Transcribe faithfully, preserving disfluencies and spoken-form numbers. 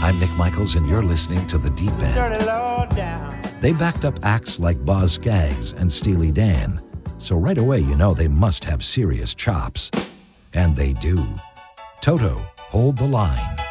I'm Nick Michaels, and you're listening to The Deep End. Dirty low down. They backed up acts like Boz Scaggs and Steely Dan, so right away you know they must have serious chops. And they do. Toto, Hold the Line.